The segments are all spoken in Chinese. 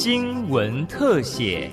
新闻特写。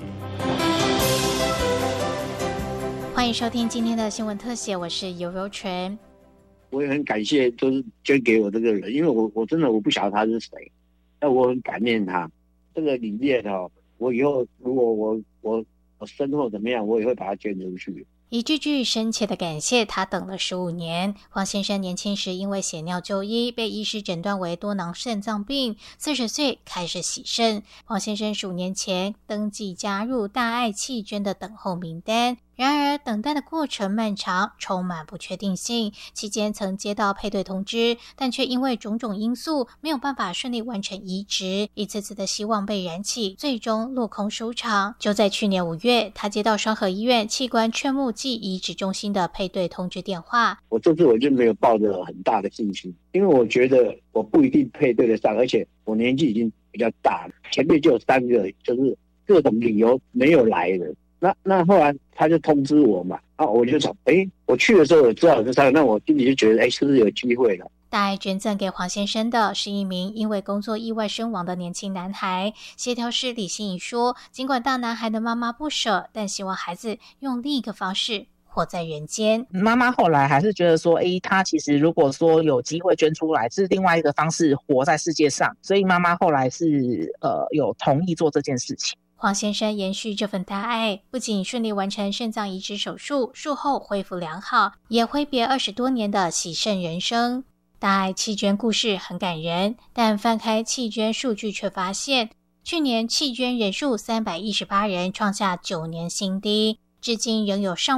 欢迎收听今天的新闻特写，我是尤柔纯。 我也很感谢，就是捐给我这个人，因为我真的我不晓得他是谁，但我很感念他。这个理念我以后如果我身后怎么样，我也会把它捐出去。 一句句深切的感谢，他等了15年。黄先生年轻时因为血尿就医，被医师诊断为多囊肾脏病，40岁开始洗肾。黄先生15年前登记加入大爱弃捐的等候名单。然而等待的过程漫长，充满不确定性，期间曾接到配对通知，但却因为种种因素没有办法顺利完成移植，一次次的希望被燃起，最终落空收场。就在去年5月，他接到双和医院器官劝募暨移植中心的配对通知电话。 我这次我就没有抱着很大的信心，因为我觉得我不一定配对得上，而且我年纪已经比较大了，前面就有3个就是各种理由没有来的。那后来他就通知我嘛，我就想，我去的时候我知道有这3个，那我心里就觉得，是不是有机会了？ 大爱捐赠给黄先生的是一名因为工作意外身亡的年轻男孩。协调师李心怡说，尽管大男孩的妈妈不舍，但希望孩子用另一个方式活在人间。 妈妈后来还是觉得说，他其实如果说有机会捐出来，是另外一个方式活在世界上，所以妈妈后来是有同意做这件事情。 黄先生延续这份大爱，不仅顺利完成肾脏移植手术，术后恢复良好，也挥别20多年的洗肾人生。大爱弃捐故事很感人，但翻开弃捐数据却发现，去年弃捐人数318人，创下9年新低，至今仍有上